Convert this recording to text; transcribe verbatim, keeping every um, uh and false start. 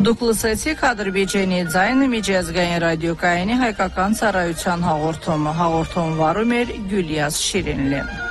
Դուկլսեցի Ադրբեջանի ձայնը միջազգային ռադիոկայանի հայկական ծառայության հաղորդումը հաղորդում վարում էր Գյուլիաս Շիրինլին։